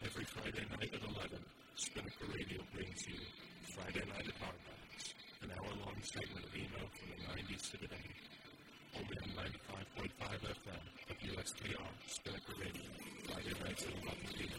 Every Friday night at 11, Spinnaker Radio brings you Friday Night at Hardbacks, an hour-long segment of emo from the 90s to today. Only on 95.5 FM of USTR, Spinnaker Radio, Friday nights at 11 p.m.